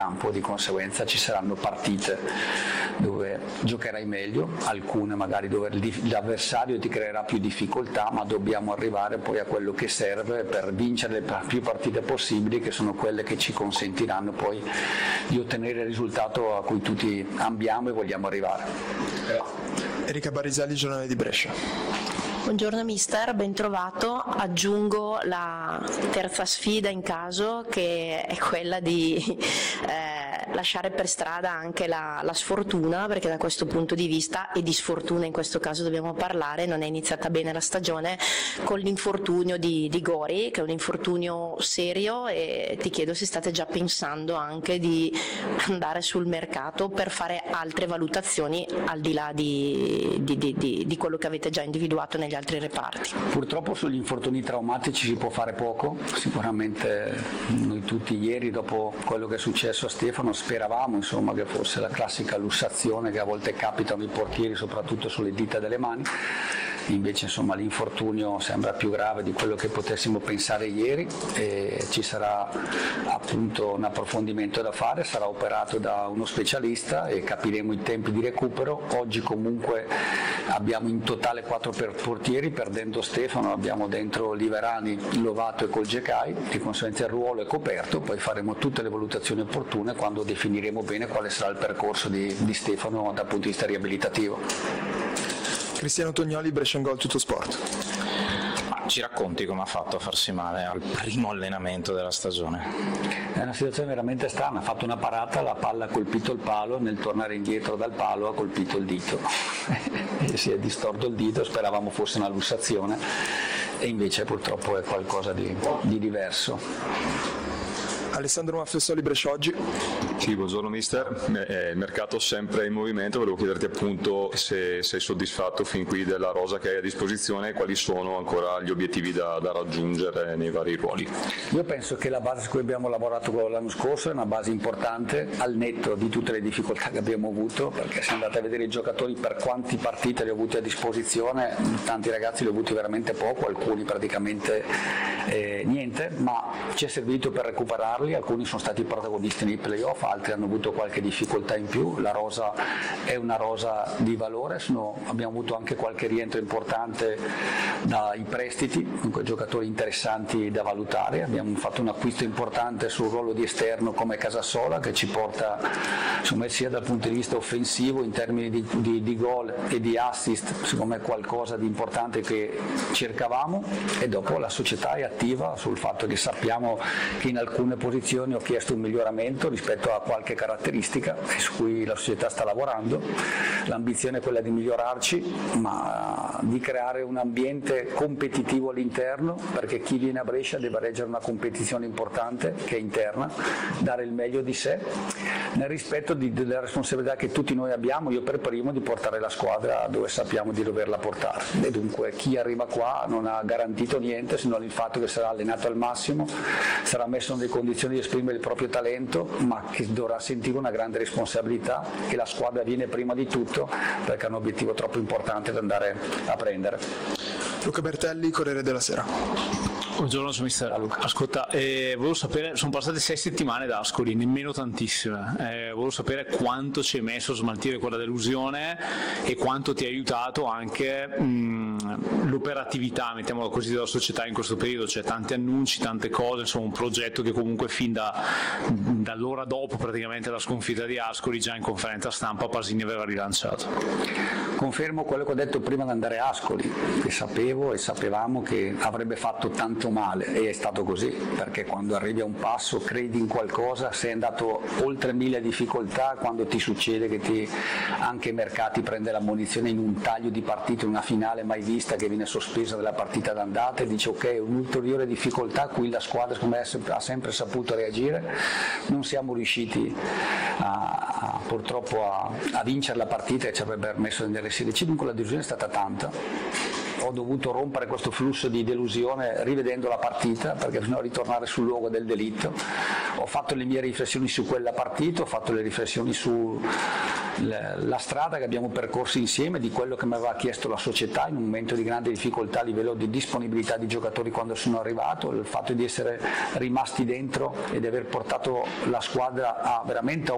campo, di conseguenza ci saranno partite dove giocherai meglio, alcune magari dove l'avversario ti creerà più difficoltà, ma dobbiamo arrivare poi a quello che serve per vincere le più partite possibili, che sono quelle che ci consentiranno poi di ottenere il risultato a cui tutti ambiamo e vogliamo arrivare. Erika Bariselli, Giornale di Brescia. Buongiorno mister, ben trovato. Aggiungo la terza sfida in caso, che è quella di lasciare per strada anche la sfortuna, perché da questo punto di vista, e di sfortuna in questo caso dobbiamo parlare, non è iniziata bene la stagione con l'infortunio di Gori, che è un infortunio serio, e ti chiedo se state già pensando anche di andare sul mercato per fare altre valutazioni al di là di quello che avete già individuato negli altri reparti. Purtroppo sugli infortuni traumatici si può fare poco, sicuramente noi tutti ieri dopo quello che è successo a Stefano speravamo che fosse la classica lussazione che a volte capitano ai portieri soprattutto sulle dita delle mani, invece l'infortunio sembra più grave di quello che potessimo pensare ieri e ci sarà appunto un approfondimento da fare, sarà operato da uno specialista e capiremo i tempi di recupero. Oggi comunque abbiamo in totale 4 portieri, perdendo Stefano abbiamo dentro Liverani, Lovato e Colgecai, di conseguenza il ruolo è coperto, poi faremo tutte le valutazioni opportune quando definiremo bene quale sarà il percorso di Stefano dal punto di vista riabilitativo. Cristiano Tognoli, Brescia Gol, Tutto Sport. Ci racconti come ha fatto a farsi male al primo allenamento della stagione? È una situazione veramente strana, ha fatto una parata, la palla ha colpito il palo, nel tornare indietro dal palo ha colpito il dito e si è distorto il dito, speravamo fosse una lussazione e invece purtroppo è qualcosa di diverso. Alessandro Maffesoli, Brescia Oggi. Sì, buongiorno mister, il mercato sempre in movimento, volevo chiederti appunto se sei soddisfatto fin qui della rosa che hai a disposizione e quali sono ancora gli obiettivi da raggiungere nei vari ruoli. Io penso che la base su cui abbiamo lavorato l'anno scorso è una base importante, al netto di tutte le difficoltà che abbiamo avuto, perché se andate a vedere i giocatori per quanti partite li ho avuti a disposizione, tanti ragazzi li ho avuti veramente poco, alcuni praticamente niente, ma ci è servito per recuperarli, alcuni sono stati protagonisti nei playoff, altri hanno avuto qualche difficoltà in più, la rosa è una rosa di valore, abbiamo avuto anche qualche rientro importante dai prestiti, dunque giocatori interessanti da valutare, abbiamo fatto un acquisto importante sul ruolo di esterno come Casassola che ci porta sia dal punto di vista offensivo in termini di gol e di assist, secondo me qualcosa di importante che cercavamo, e dopo la società è attiva sul fatto che sappiamo che in alcune posizioni ho chiesto un miglioramento rispetto a qualche caratteristica su cui la società sta lavorando. L'ambizione è quella di migliorarci, ma di creare un ambiente competitivo all'interno, perché chi viene a Brescia deve reggere una competizione importante che è interna, dare il meglio di sé nel rispetto della responsabilità che tutti noi abbiamo, io per primo, di portare la squadra dove sappiamo di doverla portare, e dunque chi arriva qua non ha garantito niente se non il fatto che sarà allenato al massimo, sarà messo nelle condizioni di esprimere il proprio talento, ma che dovrà sentire una grande responsabilità, che la squadra viene prima di tutto perché ha un obiettivo troppo importante da andare a prendere. Luca Bertelli, Corriere della Sera. Buongiorno mister. Ascolta, volevo sapere, sono passate 6 settimane da Ascoli, nemmeno tantissime, volevo sapere quanto ci hai messo a smaltire quella delusione e quanto ti ha aiutato anche l'operatività, mettiamola così, della società in questo periodo, cioè tanti annunci, tante cose, insomma un progetto che comunque fin dall'ora dopo praticamente la sconfitta di Ascoli già in conferenza stampa Pasini aveva rilanciato. Confermo quello che ho detto prima di andare a Ascoli, che sapevo e sapevamo che avrebbe fatto tanto male, e è stato così, perché quando arrivi a un passo credi in qualcosa, sei andato oltre 1000 difficoltà, quando ti succede che anche i mercati prende la munizione in un taglio di partita, in una finale mai vista che viene sospesa della partita d'andata, e dice ok, un'ulteriore difficoltà, qui la squadra secondo me ha sempre saputo reagire, non siamo riusciti purtroppo a vincere la partita e ci avrebbe permesso di andare a Serie C, dunque la delusione è stata tanta. Ho dovuto rompere questo flusso di delusione rivedendo la partita, perché bisognava ritornare sul luogo del delitto. ho fatto le mie riflessioni su quella partita, ho fatto le riflessioni sulla strada che abbiamo percorso insieme, di quello che mi aveva chiesto la società in un momento di grande difficoltà a livello di disponibilità di giocatori quando sono arrivato, il fatto di essere rimasti dentro e di aver portato la squadra a veramente